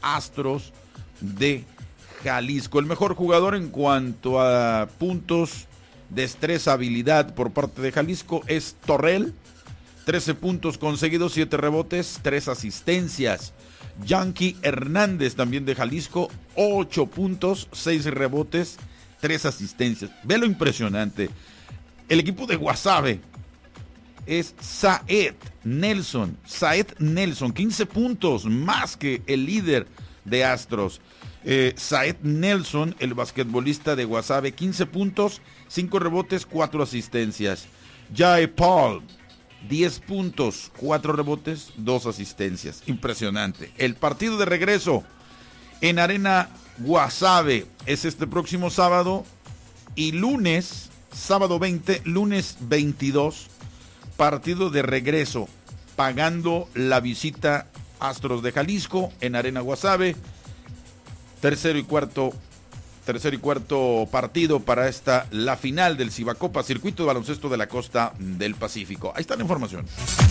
Astros de Jalisco. El mejor jugador en cuanto a puntos, destreza, habilidad por parte de Jalisco es Torrel. 13 puntos conseguidos, 7 rebotes, 3 asistencias. Yankee Hernández, también de Jalisco, 8 puntos, 6 rebotes, 3 asistencias. Ve lo impresionante. El equipo de Guasave es Saed Nelson, 15 puntos más que el líder de Astros. Saed Nelson, el basquetbolista de Guasave, 15 puntos, 5 rebotes, 4 asistencias. Jae Paul, 10 puntos, 4 rebotes, 2 asistencias. Impresionante. El partido de regreso en Arena Guasave es este próximo sábado y lunes, sábado 20, lunes 22, partido de regreso, pagando la visita Astros de Jalisco en Arena Guasave. Tercero y cuarto partido para la final del Cibacopa, circuito de baloncesto de la costa del Pacífico. Ahí está la información.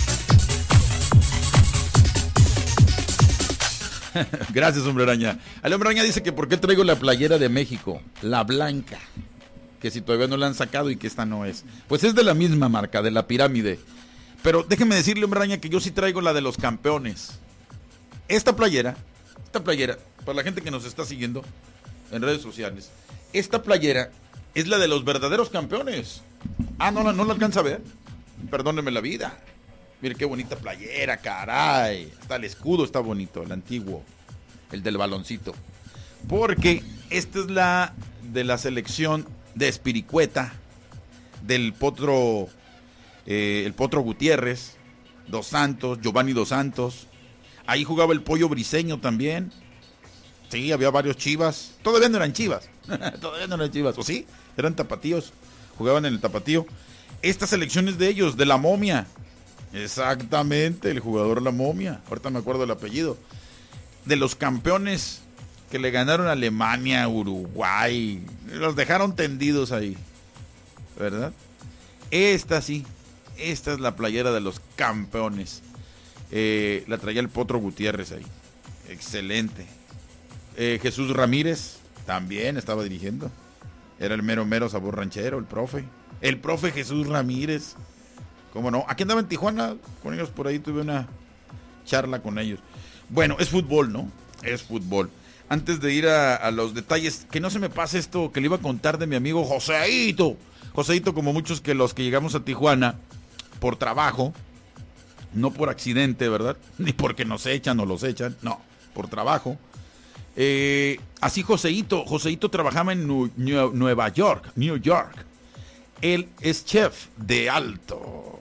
Gracias, Hombre Araña. El Hombre Araña dice que por qué traigo la playera de México, la blanca, que si todavía no la han sacado y que esta no es. Pues es de la misma marca, de la Pirámide. Pero déjeme decirle, Hombre Araña, que yo sí traigo la de los campeones. Esta playera, para la gente que nos está siguiendo en redes sociales, esta playera es la de los verdaderos campeones. ¿No la alcanza a ver? Perdóneme la vida. Mire qué bonita playera, caray. Hasta el escudo está bonito, el antiguo, el del baloncito. Porque esta es la de la selección de Espiricueta, del Potro, el Potro Gutiérrez, Dos Santos, Giovanni Dos Santos. Ahí jugaba el Pollo Briseño también. Sí, había varios Chivas. Todavía no eran Chivas. ¿O sí? Eran tapatíos. Jugaban en el tapatío. Esta selección es de ellos, de la Momia. Exactamente, el jugador La Momia. Ahorita me acuerdo el apellido. De los campeones que le ganaron a Alemania, Uruguay. Los dejaron tendidos ahí. ¿Verdad? Esta sí. Esta es la playera de los campeones. La traía el Potro Gutiérrez ahí. Excelente. Jesús Ramírez también estaba dirigiendo. Era el mero sabor ranchero, el profe. El profe Jesús Ramírez. ¿Cómo no? Aquí andaba en Tijuana con ellos, por ahí tuve una charla con ellos. Bueno, es fútbol, ¿no? Es fútbol. Antes de ir a los detalles, que no se me pase esto que le iba a contar de mi amigo Joseito. Joseito, como muchos que los que llegamos a Tijuana por trabajo, no por accidente, ¿verdad? Ni porque nos echan o los echan, no, por trabajo. Así Joseito trabajaba en Nueva York, New York. Él es chef de alta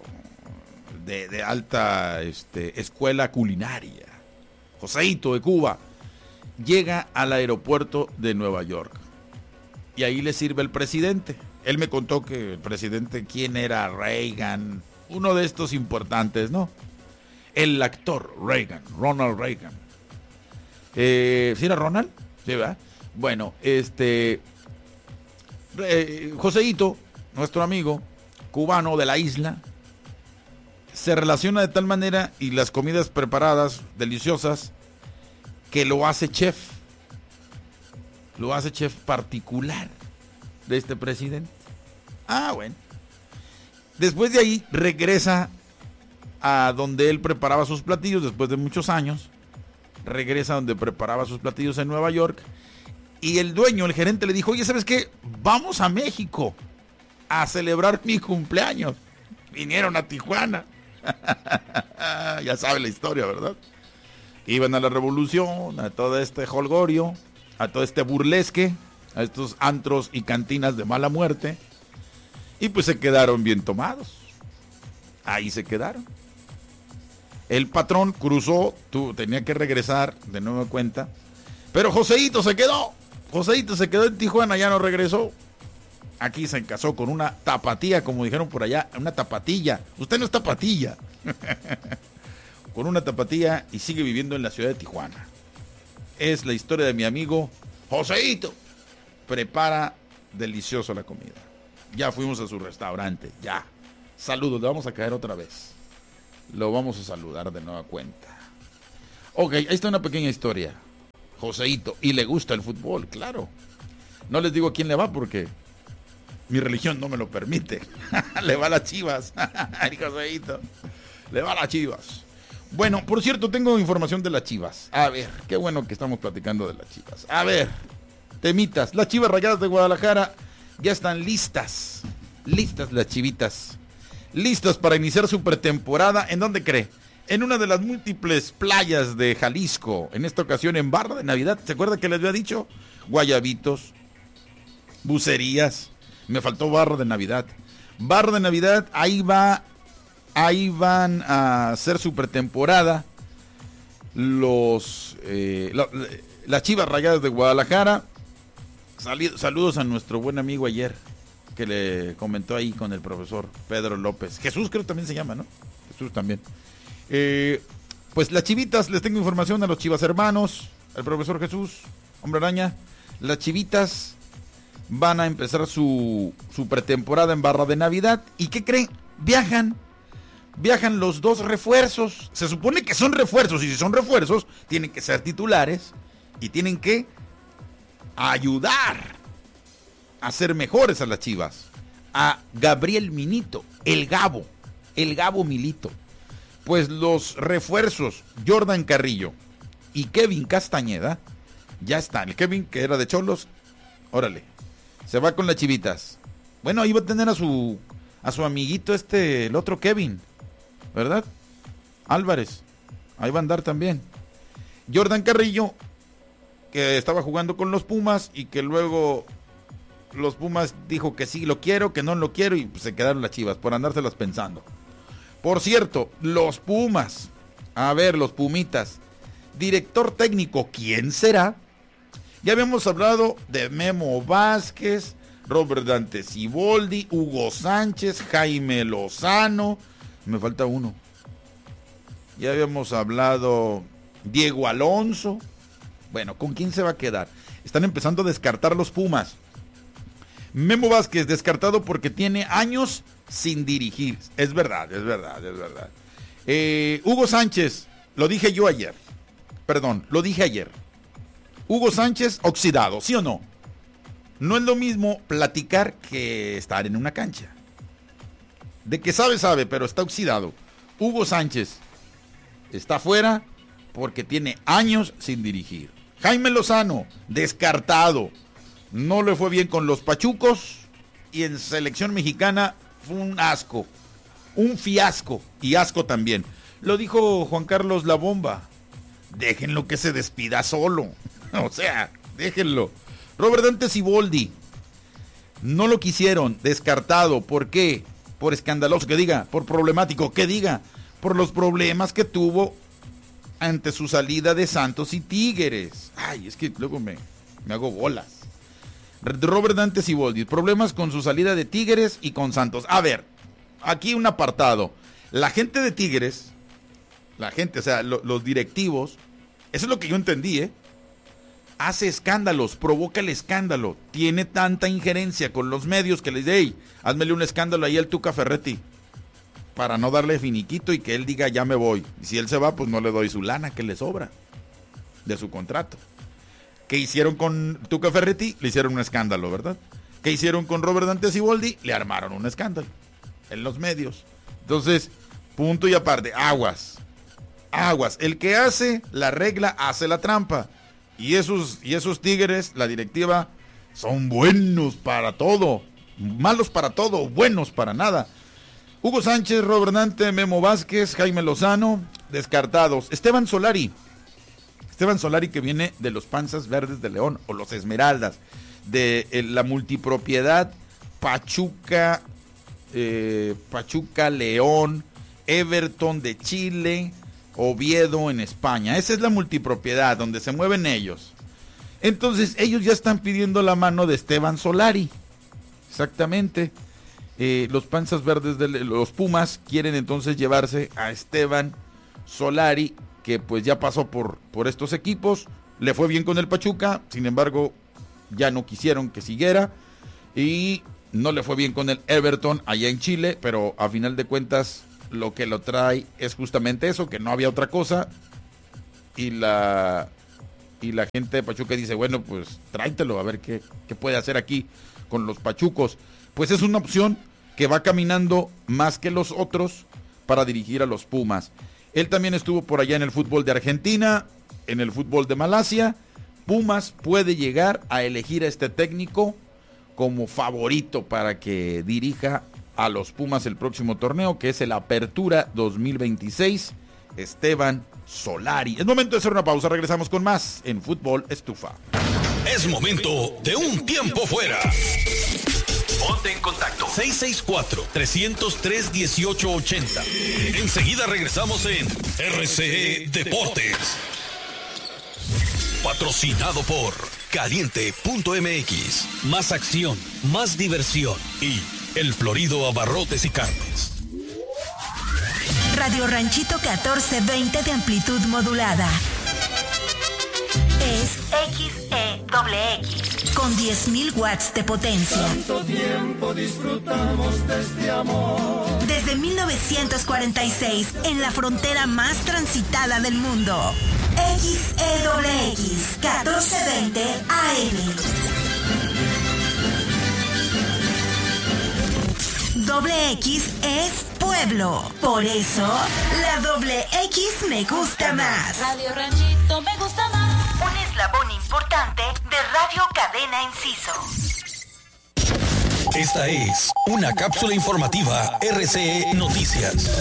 escuela culinaria. Joseito de Cuba llega al aeropuerto de Nueva York y ahí le sirve el presidente. Él me contó que el presidente, ¿quién era? Reagan, uno de estos importantes, ¿no? El actor Reagan, Ronald Reagan. ¿Sí era Ronald? Sí, ¿verdad? Bueno, Joseito, nuestro amigo cubano de la isla, se relaciona de tal manera y las comidas preparadas, deliciosas, que lo hace chef particular de este presidente. Bueno. Después de ahí regresa a donde él preparaba sus platillos, después de muchos años, regresa donde preparaba sus platillos en Nueva York, y el dueño, el gerente, le dijo: oye, ¿sabes qué? Vamos a México a celebrar mi cumpleaños. Vinieron a Tijuana. Ya sabe la historia, ¿verdad? Iban a la revolución, a todo este jolgorio, a todo este burlesque, a estos antros y cantinas de mala muerte, y pues se quedaron bien tomados. Ahí se quedaron. El patrón cruzó, tenía que regresar de nueva cuenta, pero Joseito se quedó en Tijuana, ya no regresó. Aquí se casó con una tapatía, como dijeron por allá, una tapatilla. Usted no es tapatilla. Con una tapatía, y sigue viviendo en la ciudad de Tijuana. Es la historia de mi amigo Joseito. Prepara delicioso la comida. Ya fuimos a su restaurante, ya. Saludos, le vamos a caer otra vez. Lo vamos a saludar de nueva cuenta. Ok, ahí está una pequeña historia. Joseito, y le gusta el fútbol, claro. No les digo a quién le va porque mi religión no me lo permite. Le va a las Chivas. El Joseito. Le va a las Chivas. Bueno, por cierto, tengo información de las Chivas. A ver, qué bueno que estamos platicando de las Chivas. A ver, temitas. Las Chivas Rayadas de Guadalajara ya están listas. Listas las chivitas. Listas para iniciar su pretemporada. ¿En dónde cree? En una de las múltiples playas de Jalisco. En esta ocasión en Barra de Navidad. ¿Se acuerda que les había dicho? Guayabitos, Bucerías. Me faltó Barra de Navidad. Barra de Navidad, ahí van a hacer su pretemporada las Chivas Rayadas de Guadalajara. Saludos a nuestro buen amigo ayer, que le comentó ahí con el profesor Pedro López. Jesús creo también se llama, ¿no? Jesús también. Pues las chivitas, les tengo información a los Chivas hermanos, al profesor Jesús, Hombre Araña. Las chivitas van a empezar su pretemporada en Barra de Navidad. ¿Y qué creen? Viajan los dos refuerzos. Se supone que son refuerzos, y si son refuerzos, tienen que ser titulares y tienen que ayudar a ser mejores a las Chivas. A Gabriel Milito, el Gabo Milito. Pues los refuerzos, Jordan Carrillo y Kevin Castañeda, ya están. El Kevin, que era de Cholos, órale, se va con las chivitas. Bueno, ahí va a tener a su amiguito el otro Kevin, ¿verdad? Álvarez, ahí va a andar también. Jordan Carrillo, que estaba jugando con los Pumas y que luego los Pumas dijo que sí lo quiero, que no lo quiero, y pues se quedaron las Chivas por andárselas pensando. Por cierto, los Pumas, a ver, los Pumitas, director técnico, ¿quién será? Ya habíamos hablado de Memo Vázquez, Robert Dante Siboldi, Hugo Sánchez, Jaime Lozano, me falta uno. Ya habíamos hablado Diego Alonso. Bueno, ¿con quién se va a quedar? Están empezando a descartar los Pumas. Memo Vázquez descartado porque tiene años sin dirigir. Es verdad. Hugo Sánchez, lo dije ayer. Hugo Sánchez oxidado, ¿sí o no? No es lo mismo platicar que estar en una cancha. De que sabe, pero está oxidado. Hugo Sánchez está fuera porque tiene años sin dirigir. Jaime Lozano, descartado. No le fue bien con los Pachucos y en selección mexicana fue un asco, un fiasco y asco también. Lo dijo Juan Carlos La Bomba. Déjenlo que se despida solo. O sea, déjenlo. Robert Dante Siboldi. No lo quisieron, descartado. ¿Por qué? Por escandaloso, que diga. Por problemático, que diga. Por los problemas que tuvo ante su salida de Santos y Tigres. Ay, es que luego me hago bolas. Robert Dante Siboldi, problemas con su salida de Tigres y con Santos. A ver, aquí un apartado. La gente de Tigres, o sea, los directivos, eso es lo que yo entendí, hace escándalos, provoca el escándalo, tiene tanta injerencia con los medios que les dice, hey, házmele un escándalo ahí al Tuca Ferretti, para no darle finiquito y que él diga ya me voy. Y si él se va, pues no le doy su lana que le sobra de su contrato. ¿Qué hicieron con Tuca Ferretti? Le hicieron un escándalo, ¿verdad? ¿Qué hicieron con Robert Dante Siboldi? Le armaron un escándalo en los medios. Entonces, punto y aparte, aguas. El que hace la regla hace la trampa. Y esos Tigres, la directiva, son buenos para todo. Malos para todo, buenos para nada. Hugo Sánchez, Robert Dante, Memo Vázquez, Jaime Lozano, descartados. Esteban Solari, que viene de los Panzas Verdes de León, o los Esmeraldas, de la multipropiedad Pachuca, León, Everton de Chile, Oviedo en España. Esa es la multipropiedad donde se mueven ellos. Entonces ellos ya están pidiendo la mano de Esteban Solari. Exactamente. Los Panzas Verdes de los Pumas quieren entonces llevarse a Esteban Solari, que pues ya pasó por estos equipos, le fue bien con el Pachuca, sin embargo ya no quisieron que siguiera, y no le fue bien con el Everton allá en Chile, pero a final de cuentas lo que lo trae es justamente eso, que no había otra cosa, y la y la gente de Pachuca dice, bueno, pues tráetelo a ver qué puede hacer aquí con los pachucos. Pues es una opción que va caminando más que los otros para dirigir a los Pumas. Él también estuvo por allá en el fútbol de Argentina, en el fútbol de Malasia. Pumas puede llegar a elegir a este técnico como favorito para que dirija a los Pumas el próximo torneo, que es el Apertura 2026, Esteban Solari. Es momento de hacer una pausa, regresamos con más en Fútbol Estufa. Es momento de un tiempo fuera. Ponte en contacto 664-303-1880. Enseguida regresamos en RCE Deportes. Patrocinado por Caliente.mx. Más acción, más diversión y El Florido Abarrotes y Carnes. Radio Ranchito 1420 de amplitud modulada. Es XEXX con 10.000 watts de potencia. Tanto tiempo disfrutamos de este amor. Desde 1946, en la frontera más transitada del mundo. XEXX 1420 AM. Doble X es pueblo. Por eso, la doble X me gusta más. Radio Ranchito me gusta más. Un eslabón importante de Radio Cadena Enciso. Esta es una cápsula informativa RCE Noticias.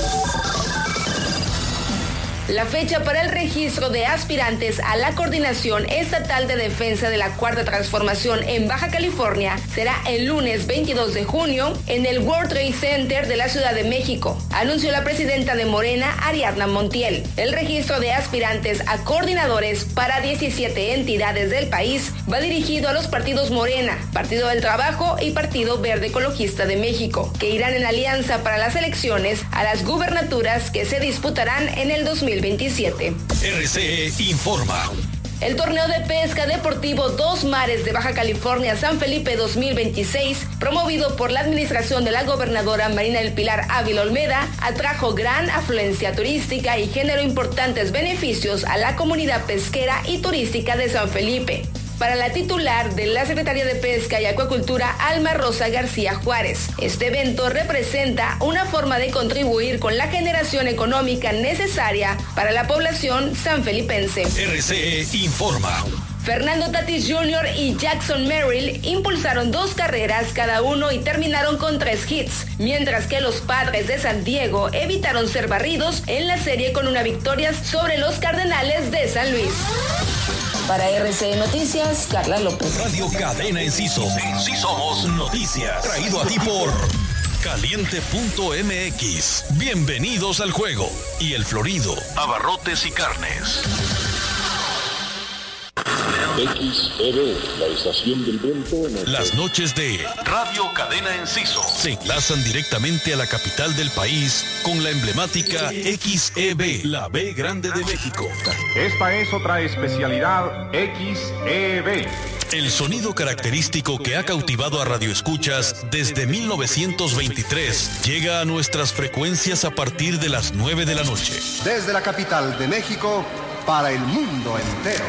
La fecha para el registro de aspirantes a la Coordinación Estatal de Defensa de la Cuarta Transformación en Baja California será el lunes 22 de junio en el World Trade Center de la Ciudad de México, anunció la presidenta de Morena, Ariadna Montiel. El registro de aspirantes a coordinadores para 17 entidades del país va dirigido a los partidos Morena, Partido del Trabajo y Partido Verde Ecologista de México, que irán en alianza para las elecciones a las gubernaturas que se disputarán en el 2027. RCE informa. El torneo de pesca deportivo Dos Mares de Baja California San Felipe 2026, promovido por la administración de la gobernadora Marina del Pilar Ávila Olmeda, atrajo gran afluencia turística y generó importantes beneficios a la comunidad pesquera y turística de San Felipe. Para la titular de la Secretaría de Pesca y Acuacultura, Alma Rosa García Juárez, este evento representa una forma de contribuir con la generación económica necesaria para la población sanfelipense. RCE informa. Fernando Tatis Jr. y Jackson Merrill impulsaron 2 carreras cada uno y terminaron con 3 hits, mientras que los Padres de San Diego evitaron ser barridos en la serie con una victoria sobre los Cardenales de San Luis. Para RCE Noticias, Carla López. Radio Cadena Enciso. En Sí Somos Noticias. Traído a ti por Caliente.mx. Bienvenidos al juego. Y El Florido, Abarrotes y Carnes. XEB, la estación del viento. Las noches de Radio Cadena Enciso se enlazan directamente a la capital del país con la emblemática XEB, la B Grande de México. Esta es otra especialidad XEB. El sonido característico que ha cautivado a radioescuchas desde 1923 llega a nuestras frecuencias a partir de las 9 de la noche. Desde la capital de México para el mundo entero.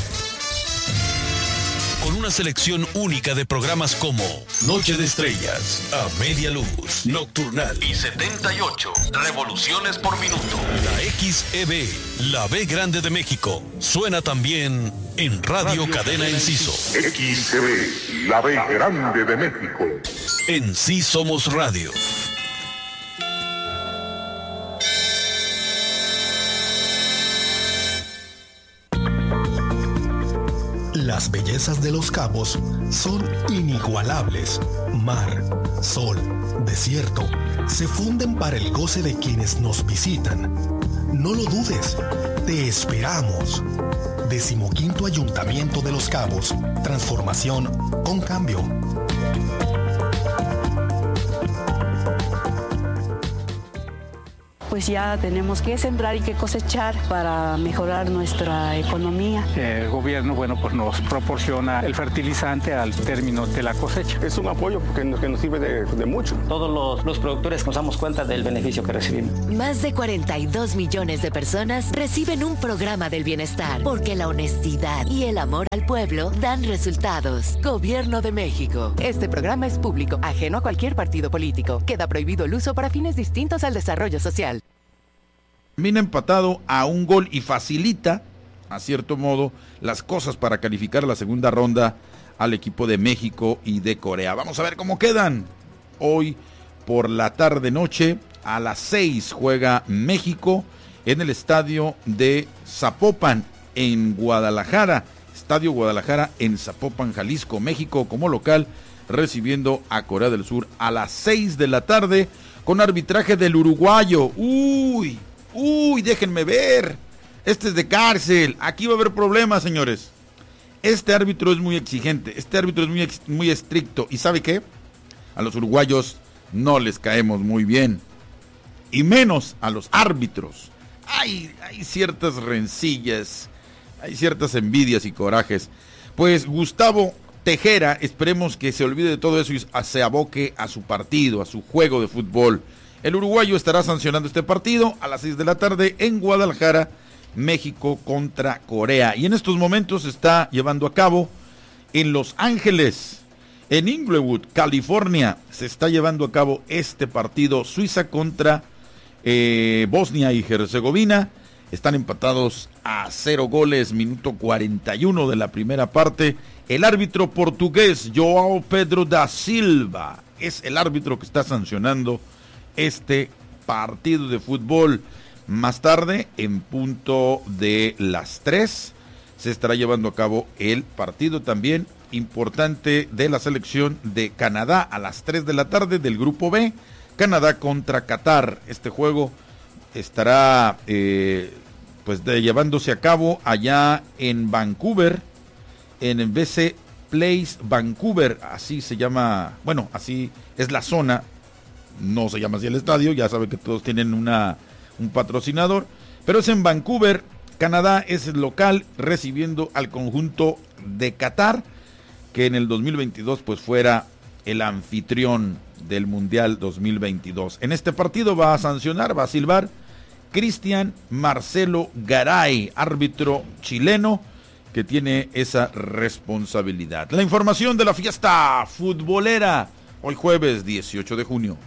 Con una selección única de programas como Noche de Estrellas, A Media Luz, Nocturnal y 78 revoluciones por minuto. La XEB, la B Grande de México, suena también en Radio Cadena Enciso. XEB, la B Grande de México. En Sí Somos Radio. Las bellezas de Los Cabos son inigualables. Mar, sol, desierto, se funden para el goce de quienes nos visitan. No lo dudes, te esperamos. 15º Ayuntamiento de Los Cabos. Transformación con cambio. pues ya tenemos que sembrar y que cosechar para mejorar nuestra economía. El gobierno, bueno, pues nos proporciona el fertilizante al término de la cosecha. Es un apoyo que nos sirve de mucho. Todos los productores nos damos cuenta del beneficio que recibimos. Más de 42 millones de personas reciben un programa del bienestar, porque la honestidad y el amor al pueblo dan resultados. Gobierno de México. Este programa es público, ajeno a cualquier partido político. Queda prohibido el uso para fines distintos al desarrollo social. Termina empatado a un gol y facilita, a cierto modo, las cosas para calificar la segunda ronda al equipo de México y de Corea. Vamos a ver cómo quedan. Hoy por la tarde-noche a las 6 juega México en el estadio de Zapopan, en Guadalajara. Estadio Guadalajara en Zapopan, Jalisco. México como local recibiendo a Corea del Sur a las 6 de la tarde con arbitraje del uruguayo. Uy, déjenme ver. Este es de cárcel. Aquí va a haber problemas, señores. Este árbitro es muy exigente. Este árbitro es muy estricto. ¿Y sabe qué? A los uruguayos no les caemos muy bien. Y menos a los árbitros. Hay ciertas rencillas. Hay ciertas envidias y corajes. Pues Gustavo Tejera, esperemos que se olvide de todo eso y se aboque a su partido, a su juego de fútbol. El uruguayo estará sancionando este partido a las 6 de la tarde en Guadalajara, México contra Corea. Y en estos momentos se está llevando a cabo en Los Ángeles, en Inglewood, California, se está llevando a cabo este partido. Suiza contra Bosnia y Herzegovina. Están empatados a 0 goles, minuto 41 de la primera parte. El árbitro portugués, João Pedro da Silva, es el árbitro que está sancionando este partido de fútbol. Más tarde, en punto de las 3, se estará llevando a cabo el partido también importante de la selección de Canadá a las 3 de la tarde del grupo B. Canadá contra Qatar. Este juego estará llevándose a cabo allá en Vancouver, en BC Place Vancouver, así se llama, bueno, así es la zona, no se llama así el estadio, ya saben que todos tienen un patrocinador, pero es en Vancouver. Canadá es el local recibiendo al conjunto de Qatar, que en el 2022 pues fuera el anfitrión del Mundial 2022. En este partido va a silbar Cristian Marcelo Garay, árbitro chileno, que tiene esa responsabilidad. La información de la fiesta futbolera, hoy jueves 18 de junio.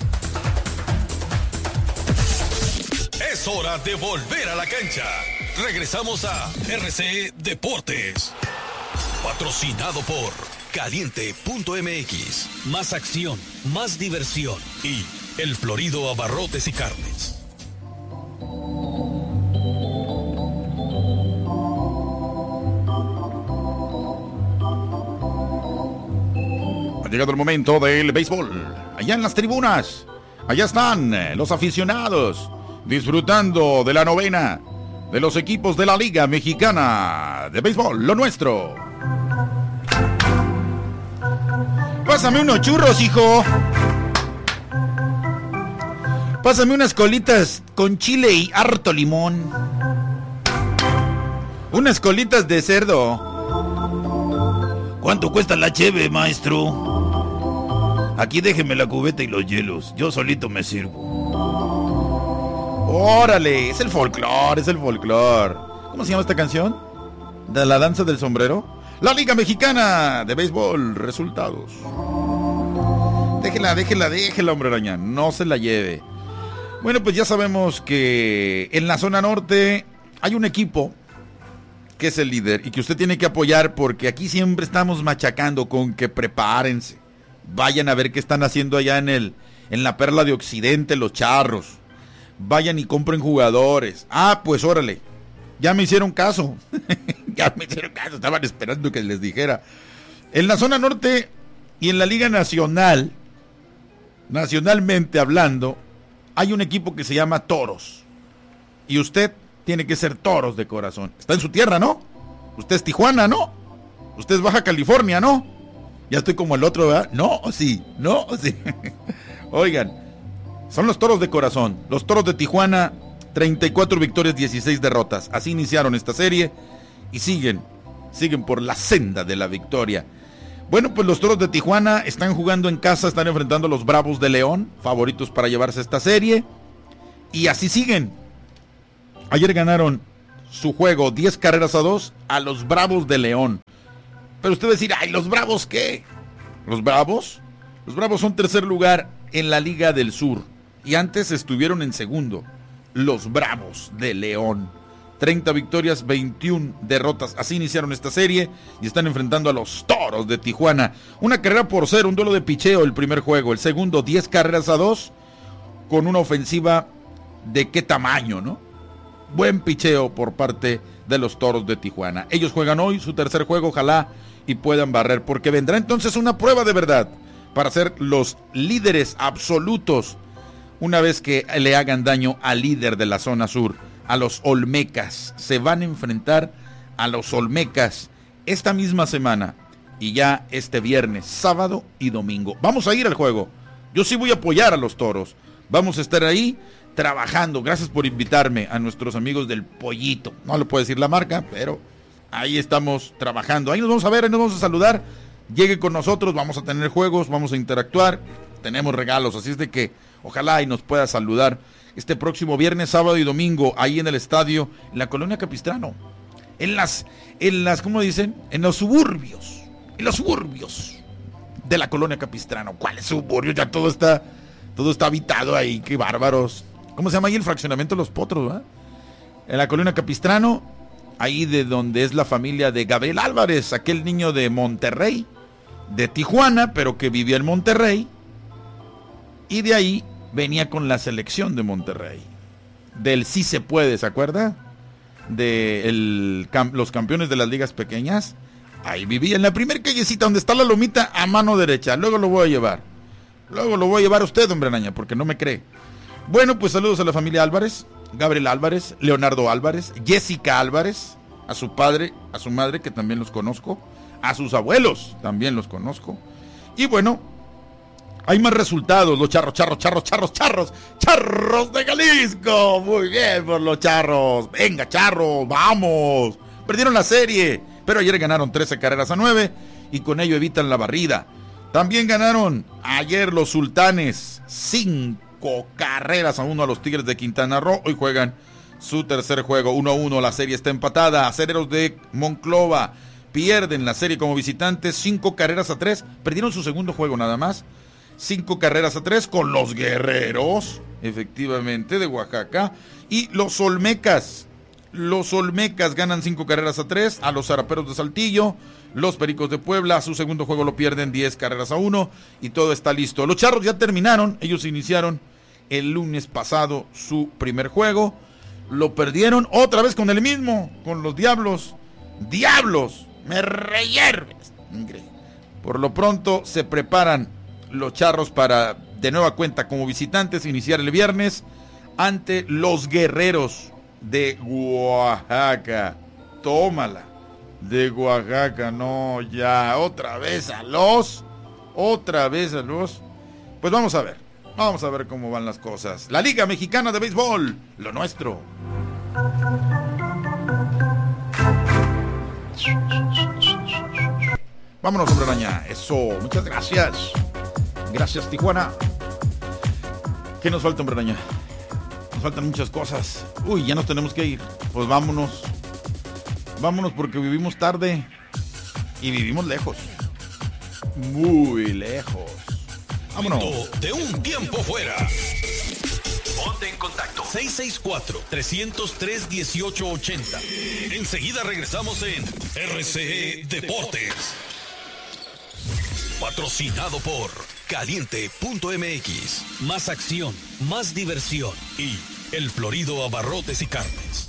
Es hora de volver a la cancha. Regresamos a RCE Deportes. Patrocinado por Caliente.mx. Más acción, más diversión. Y El Florido Abarrotes y Carnes. Ha llegado el momento del béisbol. Allá en las tribunas, allá están los aficionados disfrutando de la novena de los equipos de la Liga Mexicana de Béisbol, lo nuestro. Pásame unos churros, hijo. Pásame unas colitas con chile y harto limón. Unas colitas de cerdo. ¿Cuánto cuesta la cheve, maestro? Aquí déjeme la cubeta y los hielos. Yo solito me sirvo. ¡Órale! Es el folclore, ¿Cómo se llama esta canción? ¿De la danza del sombrero? La Liga Mexicana de Béisbol, resultados. Déjela, hombre araña. No se la lleve. Bueno, pues ya sabemos que en la zona norte hay un equipo que es el líder y que usted tiene que apoyar, porque aquí siempre estamos machacando con que prepárense. Vayan a ver qué están haciendo allá en la Perla de Occidente, los Charros. Vayan y compren jugadores. Pues órale. Ya me hicieron caso. Estaban esperando que les dijera. En la zona norte y en la Liga Nacional, nacionalmente hablando, hay un equipo que se llama Toros. Y usted tiene que ser Toros de corazón. Está en su tierra, ¿no? Usted es Tijuana, ¿no? Usted es Baja California, ¿no? Ya estoy como el otro, ¿verdad? No, sí. Oigan, Son los Toros de corazón. Los Toros de Tijuana, 34 victorias, 16 derrotas. Así iniciaron esta serie y siguen por la senda de la victoria. Bueno, pues los Toros de Tijuana están jugando en casa, están enfrentando a los Bravos de León, favoritos para llevarse esta serie. Y así siguen. Ayer ganaron su juego 10-2 a los Bravos de León. Pero usted va a decir, ay, ¿los Bravos qué? ¿Los Bravos? Los Bravos son tercer lugar en la Liga del Sur. Y antes estuvieron en segundo. Los Bravos de León. 30 victorias, 21 derrotas. Así iniciaron esta serie y están enfrentando a los Toros de Tijuana. Una carrera por 0, un duelo de picheo el primer juego. El segundo, 10-2 con una ofensiva de qué tamaño, ¿no? Buen picheo por parte de los Toros de Tijuana. Ellos juegan hoy su tercer juego, ojalá y puedan barrer, porque vendrá entonces una prueba de verdad para ser los líderes absolutos una vez que le hagan daño al líder de la zona sur, a los Olmecas. Se van a enfrentar a los Olmecas esta misma semana y ya este viernes, sábado y domingo. Vamos a ir al juego. Yo sí voy a apoyar a los Toros. Vamos a estar ahí trabajando. Gracias por invitarme a nuestros amigos del Pollito. No le puedo decir la marca, pero ahí estamos trabajando. Ahí nos vamos a ver, ahí nos vamos a saludar. Llegue con nosotros, vamos a tener juegos, vamos a interactuar. Tenemos regalos, así es de que ojalá y nos pueda saludar este próximo viernes, sábado y domingo, ahí en el estadio, en la colonia Capistrano. En las, ¿cómo dicen? En los suburbios de la colonia Capistrano. ¿Cuáles suburbios? Ya todo está habitado ahí, qué bárbaros. ¿Cómo se llama ahí el fraccionamiento de Los Potros, ¿verdad? En la colonia Capistrano, ahí de donde es la familia de Gabriel Álvarez, aquel niño de Monterrey, de Tijuana, pero que vivía en Monterrey. Y de ahí venía con la selección de Monterrey. Del Sí Se Puede, ¿se acuerda? De los campeones de las ligas pequeñas. Ahí vivía, en la primer callecita donde está la lomita a mano derecha. Luego lo voy a llevar. Luego lo voy a llevar a usted, hombre araña, porque no me cree. Bueno, pues saludos a la familia Álvarez. Gabriel Álvarez, Leonardo Álvarez, Jessica Álvarez, a su padre, a su madre, que también los conozco. A sus abuelos, también los conozco. Y bueno, hay más resultados. Los charros de Jalisco. Muy bien por los charros. Venga, charros, vamos. Perdieron la serie, pero ayer ganaron 13-9 y con ello evitan la barrida. También ganaron ayer los Sultanes 5-1 a los Tigres de Quintana Roo. Hoy juegan su tercer juego, 1-1. La serie está empatada. Acereros de Monclova pierden la serie como visitantes 5-3. Perdieron su segundo juego nada más. 5-3 con los Guerreros, efectivamente, de Oaxaca. Y los Olmecas ganan 5-3 a los Zaraperos de Saltillo. Los Pericos de Puebla, su segundo juego lo pierden 10-1 y todo está listo. Los Charros ya terminaron, ellos iniciaron el lunes pasado su primer juego. Lo perdieron otra vez con el mismo, con los Diablos. ¡Diablos! ¡Me reyerves! Por lo pronto se preparan los Charros para de nueva cuenta como visitantes iniciar el viernes ante los Guerreros de Oaxaca. Tómala, de Oaxaca, no, ya, otra vez a los. Pues vamos a ver cómo van las cosas. La Liga Mexicana de Béisbol, lo nuestro. Vámonos, hombre araña, eso, muchas gracias. Gracias, Tijuana. ¿Qué nos falta, hombre araña? Nos faltan muchas cosas. Uy, ya nos tenemos que ir. Pues vámonos. Vámonos porque vivimos tarde y vivimos lejos. Muy lejos. Vámonos. De un tiempo fuera. Ponte en contacto. 664-303-1880. Enseguida regresamos en RCE Deportes. Patrocinado por Caliente.mx. Más acción, más diversión y El Florido Abarrotes y Carnes.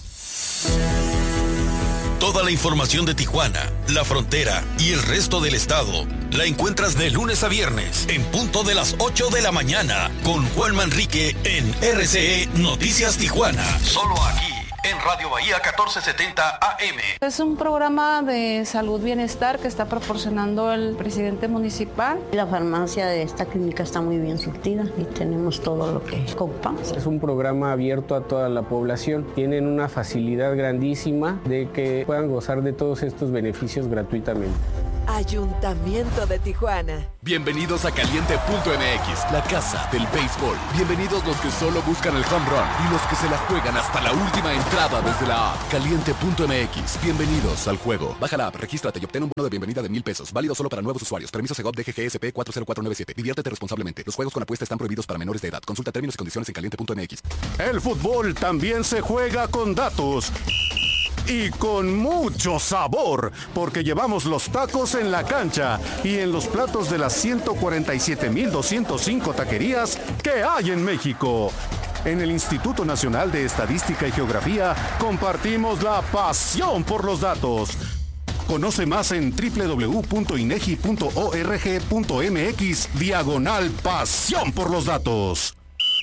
Toda la información de Tijuana, la frontera y el resto del estado la encuentras de lunes a viernes en punto de las 8 de la mañana con Juan Manrique en RCE Noticias Tijuana. Solo aquí en Radio Bahía 1470 AM. Es un programa de salud bienestar que está proporcionando el presidente municipal. La farmacia de esta clínica está muy bien surtida y tenemos todo lo que ocupamos. Es un programa abierto a toda la población. Tienen una facilidad grandísima de que puedan gozar de todos estos beneficios gratuitamente. Ayuntamiento de Tijuana. Bienvenidos a Caliente.mx, la casa del béisbol. Bienvenidos los que solo buscan el home run y los que se la juegan hasta la última entrada desde la app. Caliente.mx. Bienvenidos al juego. Baja la app, regístrate y obtén un bono de bienvenida de $1,000. Válido solo para nuevos usuarios. Permiso Segov DGGSP 40497. Diviértete responsablemente. Los juegos con apuesta están prohibidos para menores de edad. Consulta términos y condiciones en Caliente.mx. El fútbol también se juega con datos. Y con mucho sabor, porque llevamos los tacos en la cancha y en los platos de las 147,205 taquerías que hay en México. En el Instituto Nacional de Estadística y Geografía compartimos la pasión por los datos. Conoce más en www.inegi.org.mx/pasión por los datos.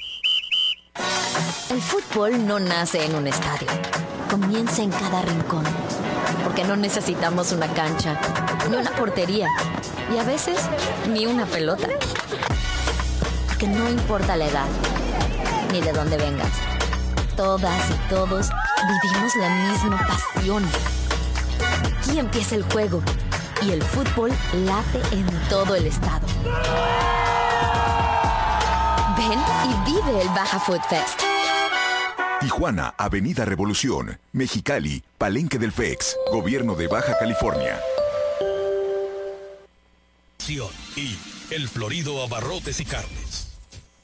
El fútbol no nace en un estadio. Comienza en cada rincón. Porque no necesitamos una cancha, ni una portería, y a veces ni una pelota. Porque no importa la edad, ni de dónde vengas. Todas y todos vivimos la misma pasión. Aquí empieza el juego y el fútbol late en todo el estado. Ven y vive el Baja Food Fest. Tijuana, Avenida Revolución, Mexicali, Palenque del FEX, Gobierno de Baja California. Y el Florido Abarrotes y Carnes.